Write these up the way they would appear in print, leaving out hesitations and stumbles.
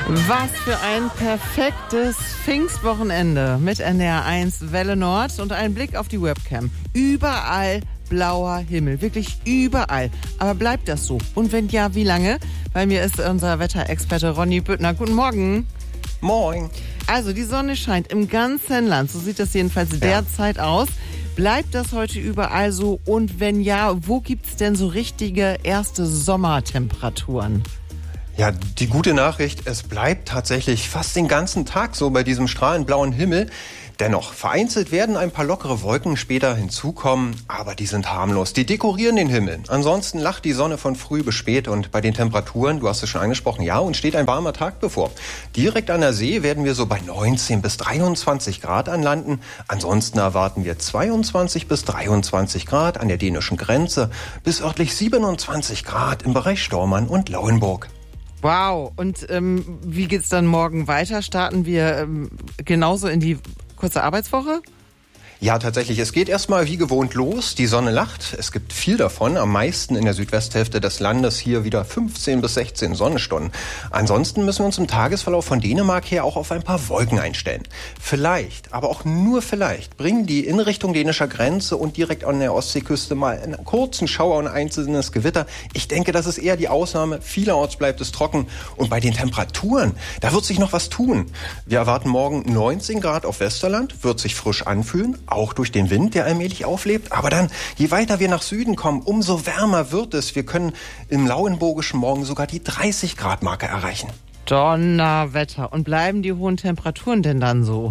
Was für ein perfektes Pfingstwochenende mit NDR1 Welle Nord und ein Blick auf die Webcam. Überall blauer Himmel, wirklich überall. Aber bleibt das so? Und wenn ja, wie lange? Bei mir ist unser Wetterexperte Ronny Büttner. Guten Morgen. Moin. Also die Sonne scheint im ganzen Land, so sieht das jedenfalls derzeit aus. Bleibt das heute überall so? Und wenn ja, wo gibt's denn so richtige erste Sommertemperaturen? Ja, die gute Nachricht, es bleibt tatsächlich fast den ganzen Tag so bei diesem strahlend blauen Himmel. Dennoch, vereinzelt werden ein paar lockere Wolken später hinzukommen, aber die sind harmlos. Die dekorieren den Himmel. Ansonsten lacht die Sonne von früh bis spät und bei den Temperaturen, du hast es schon angesprochen, ja, uns steht ein warmer Tag bevor. Direkt an der See werden wir so bei 19 bis 23 Grad anlanden. Ansonsten erwarten wir 22 bis 23 Grad an der dänischen Grenze bis örtlich 27 Grad im Bereich Stormarn und Lauenburg. Wow, und wie geht's dann morgen weiter? Starten wir genauso in die kurze Arbeitswoche? Ja, tatsächlich. Es geht erstmal wie gewohnt los. Die Sonne lacht. Es gibt viel davon. Am meisten in der Südwesthälfte des Landes hier wieder 15 bis 16 Sonnenstunden. Ansonsten müssen wir uns im Tagesverlauf von Dänemark her auch auf ein paar Wolken einstellen. Vielleicht, aber auch nur vielleicht, bringen die in Richtung dänischer Grenze und direkt an der Ostseeküste mal einen kurzen Schauer und einzelnes Gewitter. Ich denke, das ist eher die Ausnahme. Vielerorts bleibt es trocken. Und bei den Temperaturen, da wird sich noch was tun. Wir erwarten morgen 19 Grad auf Westerland, wird sich frisch anfühlen. Auch durch den Wind, der allmählich auflebt. Aber dann, je weiter wir nach Süden kommen, umso wärmer wird es. Wir können im Lauenburgischen morgen sogar die 30-Grad-Marke erreichen. Donnerwetter. Und bleiben die hohen Temperaturen denn dann so?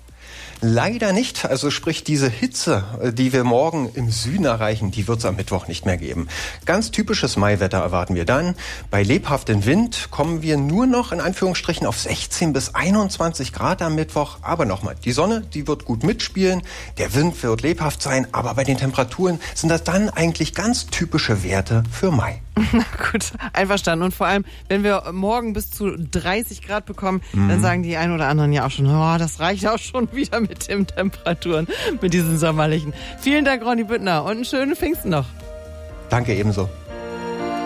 Leider nicht. Also sprich, diese Hitze, die wir morgen im Süden erreichen, die wird es am Mittwoch nicht mehr geben. Ganz typisches Maiwetter erwarten wir dann. Bei lebhaftem Wind kommen wir nur noch in Anführungsstrichen auf 16 bis 21 Grad am Mittwoch. Aber nochmal, die Sonne, die wird gut mitspielen. Der Wind wird lebhaft sein. Aber bei den Temperaturen sind das dann eigentlich ganz typische Werte für Mai. Na gut, einverstanden. Und vor allem, wenn wir morgen bis zu 30 Grad bekommen, dann sagen die einen oder anderen ja auch schon, oh, das reicht auch schon wieder mit den Temperaturen, mit diesen sommerlichen. Vielen Dank, Ronny Büttner, und einen schönen Pfingsten noch. Danke ebenso.